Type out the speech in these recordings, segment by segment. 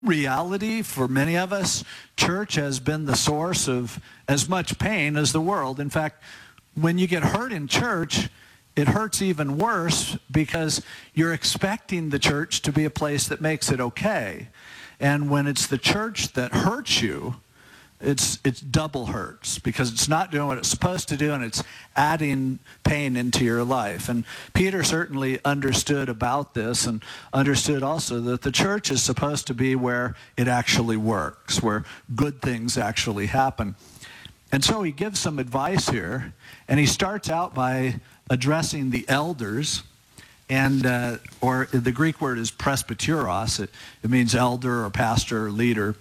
reality for many of us, church has been the source of as much pain as the world. In fact, when you get hurt in church, it hurts even worse because you're expecting the church to be a place that makes it okay. And when it's the church that hurts you, it's double hurts because it's not doing what it's supposed to do and it's adding pain into your life. And Peter certainly understood about this and understood also that the church is supposed to be where it actually works, where good things actually happen. And so he gives some advice here, and he starts out by addressing the elders, and or the Greek word is presbyteros. It means elder or pastor or leader.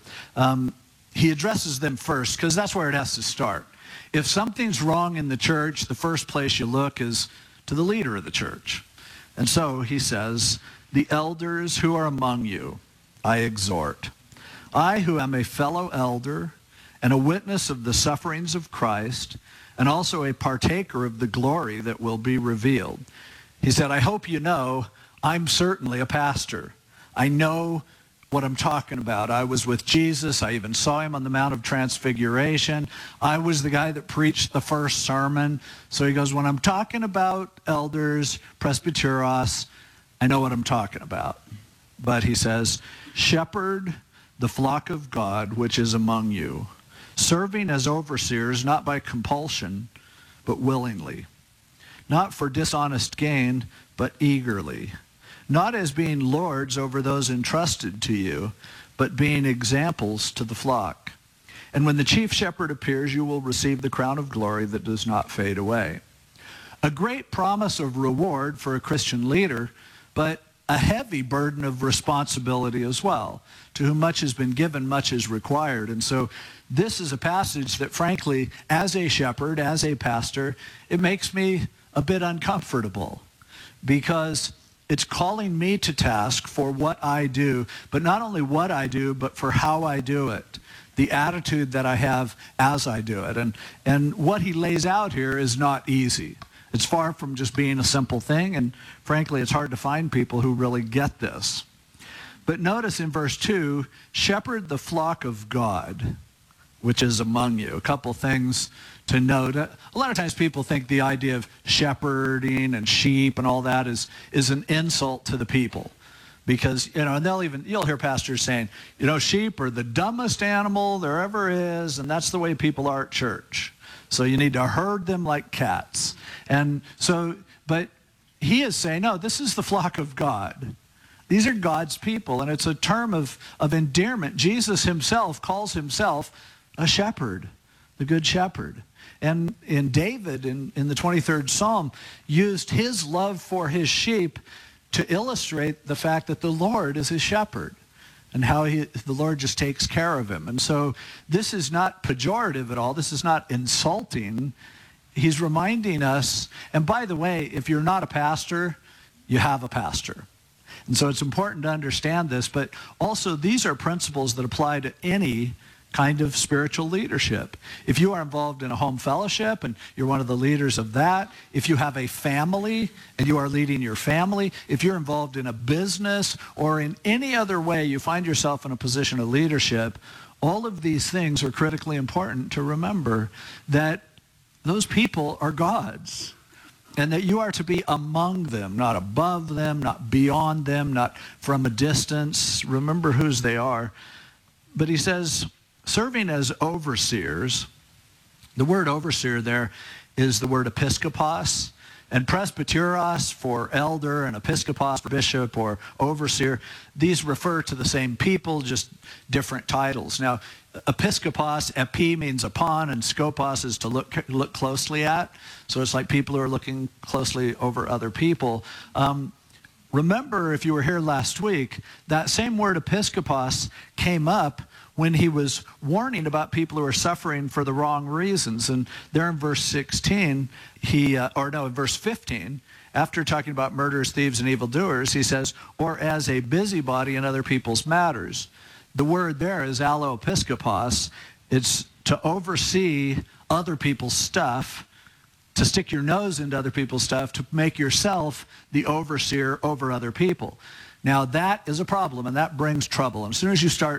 He addresses them first because that's where it has to start. If something's wrong in the church, the first place you look is to the leader of the church. And so he says, the elders who are among you, I exhort. I, who am a fellow elder and a witness of the sufferings of Christ, and also a partaker of the glory that will be revealed. He said, I hope you know I'm certainly a pastor. I know what I'm talking about. I was with Jesus. I even saw him on the Mount of Transfiguration. I was the guy that preached the first sermon. So he goes, when I'm talking about elders, presbyteros, I know what I'm talking about. But he says, shepherd the flock of God which is among you, serving as overseers, not by compulsion, but willingly, not for dishonest gain, but eagerly, not as being lords over those entrusted to you, but being examples to the flock. And when the chief shepherd appears, you will receive the crown of glory that does not fade away. A great promise of reward for a Christian leader, but a heavy burden of responsibility as well. To whom much has been given, much is required. And so this is a passage that, frankly, as a shepherd, as a pastor, it makes me a bit uncomfortable because it's calling me to task for what I do, but not only what I do, but for how I do it, the attitude that I have as I do it. And what he lays out here is not easy. It's far from just being a simple thing, and frankly, it's hard to find people who really get this. But notice in verse 2, shepherd the flock of God, which is among you. A couple things to note. A lot of times people think the idea of shepherding and sheep and all that is an insult to the people. Because, and you'll hear pastors saying, sheep are the dumbest animal there ever is, and that's the way people are at church. So you need to herd them like cats. And so, but he is saying, no, this is the flock of God. These are God's people, and it's a term of endearment. Jesus himself calls himself a shepherd, the good shepherd. And in David, in the 23rd Psalm, used his love for his sheep to illustrate the fact that the Lord is his shepherd and how the Lord just takes care of him. And so this is not pejorative at all. This is not insulting. He's reminding us, and by the way, if you're not a pastor, you have a pastor. And so it's important to understand this, but also these are principles that apply to any kind of spiritual leadership. If you are involved in a home fellowship and you're one of the leaders of that, if you have a family and you are leading your family, if you're involved in a business or in any other way you find yourself in a position of leadership, all of these things are critically important to remember that those people are God's. And that you are to be among them, not above them, not beyond them, not from a distance. Remember whose they are. But he says, serving as overseers, the word overseer there is the word episkopos, and presbyteros for elder and episkopos for bishop or overseer. These refer to the same people, just different titles. Now, episkopos, epi means upon, and skopos is to look closely at. So it's like people who are looking closely over other people. Remember, if you were here last week, that same word episkopos came up when he was warning about people who are suffering for the wrong reasons. And there in verse 16, in verse 15, after talking about murderers, thieves, and evildoers, he says, or as a busybody in other people's matters. The word there is alloepiskopos. It's to oversee other people's stuff, to stick your nose into other people's stuff, to make yourself the overseer over other people. Now that is a problem, and that brings trouble. And as soon as you start